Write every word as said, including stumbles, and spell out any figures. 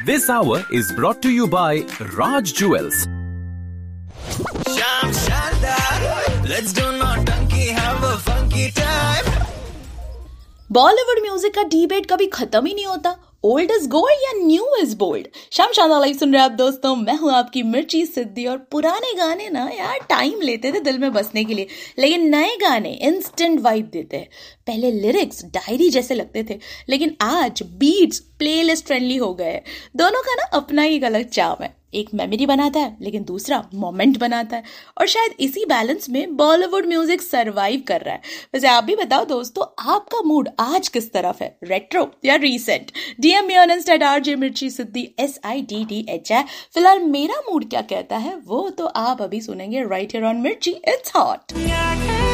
This hour is brought to you by Raj Jewels. Sham Shanda, let's do not donkey, have a funky time. Bollywood music का debate कभी खत्म ही नहीं होता। Old is gold या new is bold. शाम शानदार live सुन रहे हैं आप दोस्तों, मैं हूं आपकी मिर्ची सिद्धि। और पुराने गाने ना यार टाइम लेते थे दिल में बसने के लिए, लेकिन नए गाने इंस्टेंट वाइब देते हैं। पहले लिरिक्स डायरी जैसे लगते थे, लेकिन आज बीट्स प्लेलिस्ट फ्रेंडली हो गए। दोनों का ना अपना ही एक अलग चार्म है। एक मेमोरी बनाता है, लेकिन दूसरा मोमेंट बनाता है। और शायद इसी बैलेंस में बॉलीवुड म्यूजिक सरवाइव कर रहा है। वैसे आप भी बताओ दोस्तों, आपका मूड आज किस तरफ है, रेट्रो या recent? DM me on Insta eight RJ मिर्ची सिद्धि, S I D D H I. फिलहाल मेरा मूड क्या कहता है वो तो आप अभी सुनेंगे राइट हियर ऑन मिर्ची इट्स हॉट।